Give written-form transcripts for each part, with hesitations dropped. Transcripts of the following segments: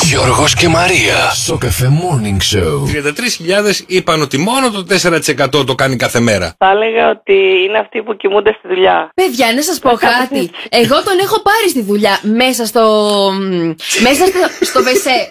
Γιώργος και Μαρία. Σοκαφέ Morning Show. 33.000 είπαν ότι μόνο το 4% το κάνει κάθε μέρα. Θα έλεγα ότι είναι αυτοί που κοιμούνται στη δουλειά. Παιδιά, να σας πω κάτι. Εγώ τον έχω πάρει στη δουλειά μέσα στο βεσέ.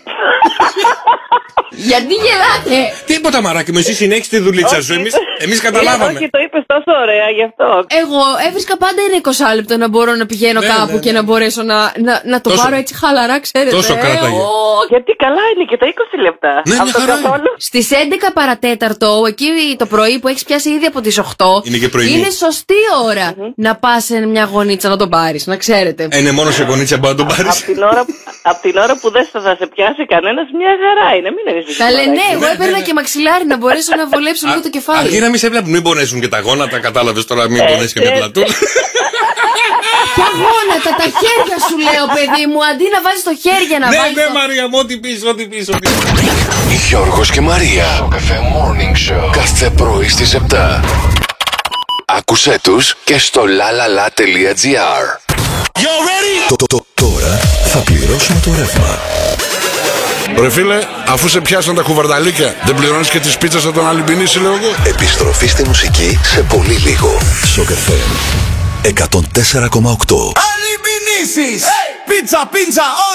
Γιατί γελάτε? Τίποτα, μαράκι μου, εσύ συνέχισε τη δουλίτσα σου. Εμείς καταλάβαμε. Όχι, το είπες τόσο ωραία γι' αυτό. Εγώ έβρισκα πάντα ένα 20 λεπτό να μπορώ να πηγαίνω κάπου και να μπορέσω να το πάρω έτσι χαλαρά, ξέρετε. Τόσο κράταγε. Γιατί καλά είναι και τα 20 λεπτά. Ναι, μια χαρά είναι. Στις 11 παρατέταρτο, εκεί το πρωί που έχεις πιάσει ήδη από τις 8, είναι και πρωινή. Είναι σωστή ώρα να πας σε μια γωνίτσα να τον πάρεις, να ξέρετε. Είναι μόνο σε γωνίτσα που να τον πάρεις. Από την ώρα που δεν θα σε πιάσει κανένας, μια χαρά είναι. Μην έχεις. Τα λένε, εγώ έπαιρνα και μαξιλάρι να μπορέσω να βολέψω λίγο το κεφάλι. Αρκεί να μην σε βλέπουν, μην πονέσουν και τα γόνατα, κατάλαβες τώρα, μην πονέσει και μια πλατούλα. Ποια γόνατα, τα χέρια σου λέω, παιδί μου, αντί να βάζεις το χέρι για να βάλεις. Ναι, Μαρία μου, ό,τι πεις, ό,τι πεις. Γιώργος και Μαρία. Σοκαφέ Morning Show. Κάθε πρωί στις 7. Άκουσέ τους και στο lalala.gr. Τώρα θα πληρώσουμε το ρεύμα. Ρε φίλε, αφού σε πιάσαν τα κουβαρδαλίκια, δεν πληρώνεις και τις πίτσες θα τον αλυμπινήσει, λέω εγώ. Επιστροφή στη μουσική σε πολύ λίγο. Σοκαφέ 104,8. Αλυμπινήσεις! Πίτσα, πίτσα,